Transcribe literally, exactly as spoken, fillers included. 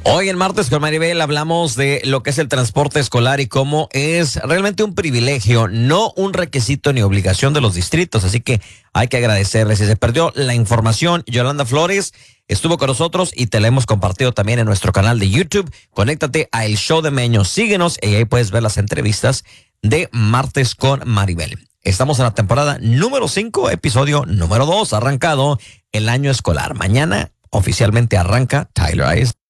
Hoy en Martes con Maribel hablamos de lo que es el transporte escolar y cómo es realmente un privilegio, no un requisito ni obligación de los distritos. Así que hay que agradecerles. Si se perdió la información, Yolanda Flores estuvo con nosotros y te la hemos compartido también en nuestro canal de YouTube. Conéctate a El Show de Meño, síguenos y ahí puedes ver las entrevistas de Martes con Maribel. Estamos en la temporada número cinco, episodio número dos, arrancado el año escolar. Mañana oficialmente arranca Tyler Ice.